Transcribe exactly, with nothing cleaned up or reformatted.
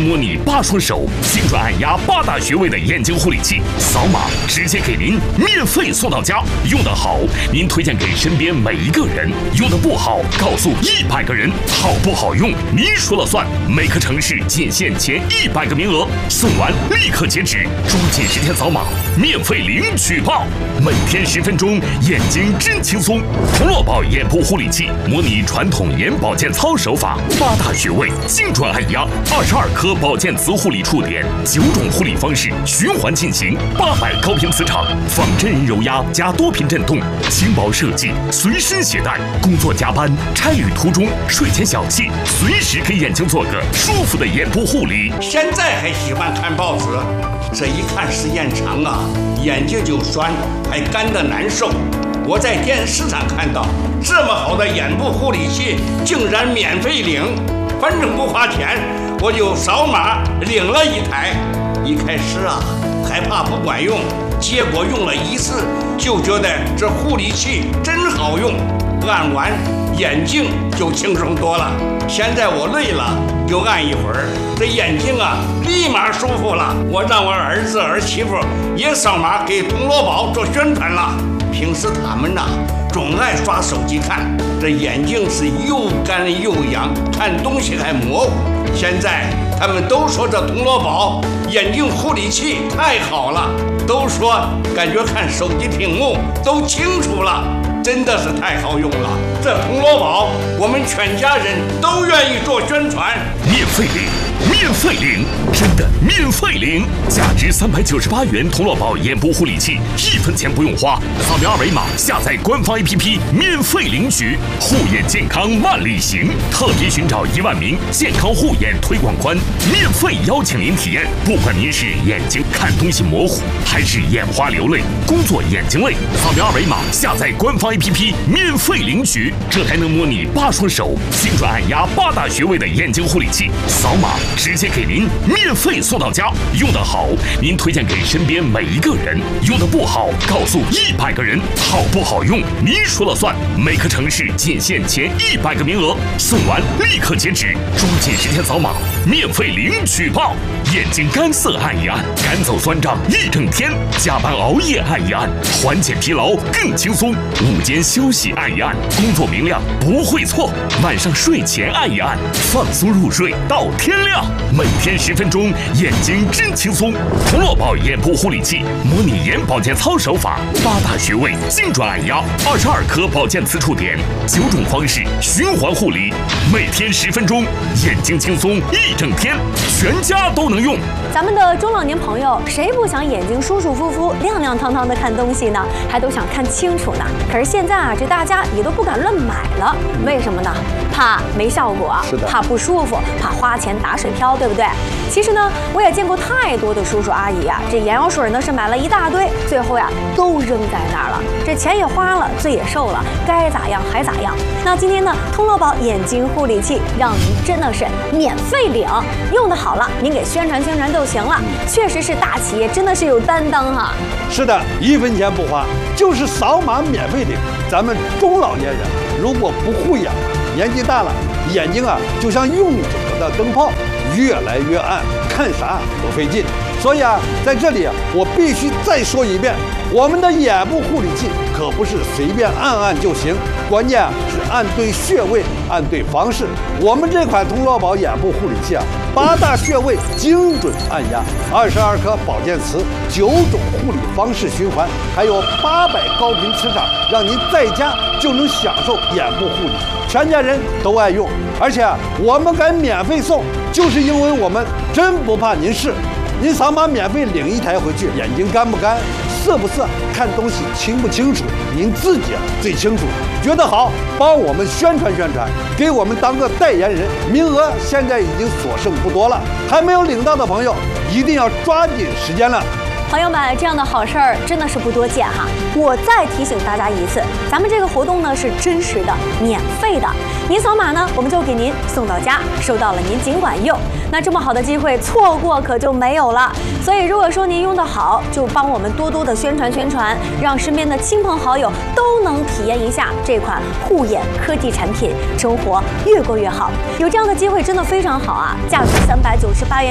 模拟八双手、精准按压八大穴位的眼睛护理器，扫码直接给您免费送到家。用得好，您推荐给身边每一个人；用得不好，告诉一百个人。好不好用，您说了算。每个城市仅限前一百个名额，送完立刻截止，抓紧时间扫码，免费领取吧！每天十分钟，眼睛真轻松。童乐宝眼部护理器模拟传统眼保健操手法，八大穴位精准按压，二十二颗保健磁护理触点，九种护理方式循环进行，八百高频磁场，仿真人揉压加多频震动，轻薄设计，随身携带。工作加班、差旅途中、睡前小憩，随时给眼睛做个舒服的眼部护理。 现在还喜欢看报纸，这一看时间长啊，眼睛就酸，还干得难受。我在电视上看到这么好的眼部护理器，竟然免费领，反正不花钱，我就扫码领了一台。一开始啊，害怕不管用，结果用了一次就觉得这护理器真好用，按完眼睛就轻松多了。现在我累了就按一会儿，这眼睛啊立马舒服了。我让我儿子儿媳妇也扫码给童乐宝做宣传了。平时他们呐、啊、总爱刷手机看，这眼睛是又干又痒，看东西还模糊。现在他们都说这童乐宝眼睛护理器太好了，都说感觉看手机屏幕都清楚了，真的是太好用了。这童乐宝我们全家人都愿意做宣传。 免费领，免费领，真的免费领！价值三百九十八元童乐宝眼部护理器，一分钱不用花，扫描二维码下载官方 A P P 免费领取。护眼健康万里行，特别寻找一万名健康护眼推广官，免费邀请您体验。不管您是眼睛看东西模糊，还是眼花流泪、工作眼睛累，扫描二维码下载官方 A P P 免费领取。这台能模拟八双手、精准按压八大穴位的眼睛护理器，扫码直接给您免费送到家。用得好，您推荐给身边每一个人；用得不好，告诉一百个人。好不好用，您说了算。每个城市仅限前一百个名额，送完立刻截止，抓紧时间扫码，免费领取吧！眼睛干涩按一按，赶走酸胀一整天；加班熬夜按一按，缓解疲劳更轻松；午间休息按一按，工作明亮不会错；晚上睡前按一按，放松入睡到天亮。每天十分钟，眼睛真轻松。童乐宝眼部护理器模拟眼保健操手法，八大穴位精准按压，二十二颗保健磁触点，九种方式循环护理，每天十分钟，眼睛轻松一整天，全家都能用。 咱们的中老年朋友，谁不想眼睛舒舒服服、亮亮堂堂的看东西呢？还都想看清楚呢。可是现在啊，这大家也都不敢乱买了，为什么呢？怕没效果，怕不舒服，怕花钱打水漂，对不对？其实呢，我也见过太多的叔叔阿姨啊，这眼药水呢是买了一大堆，最后呀都扔在那儿了，这钱也花了，罪也受了，该咋样还咋样。那今天呢，童乐宝眼睛护理器让您真的是免费领，用的好了，您给宣传宣传就行了。确实是大企业，真的是有担当哈。 是的，一分钱不花，就是扫码免费领。咱们中老年人如果不护眼，年纪大了，眼睛啊就像用久了的灯泡，越来越暗，看啥都费劲。所以啊，在这里啊，我必须再说一遍，我们的眼部护理器可不是随便按按就行，关键啊是按对穴位，按对方式。我们这款童乐宝眼部护理器啊，八大穴位精准按压，二十二颗保健磁，九种护理方式循环，还有八百高频磁场，让您在家就能享受眼部护理，全家人都爱用。而且啊，我们敢免费送，就是因为我们真不怕您试。您扫码免费领一台回去，眼睛干不干、涩不涩、看东西清不清楚，您自己最清楚。觉得好，帮我们宣传宣传，给我们当个代言人。名额现在已经所剩不多了，还没有领到的朋友，一定要抓紧时间了。 朋友们，这样的好事儿真的是不多见哈。我再提醒大家一次，咱们这个活动呢是真实的、免费的。您扫码呢，我们就给您送到家，收到了您尽管用。那这么好的机会，错过可就没有了。所以如果说您用得好，就帮我们多多的宣传宣传，让身边的亲朋好友都能体验一下这款护眼科技产品，生活越过越好。有这样的机会真的非常好啊！价值三百九十八元。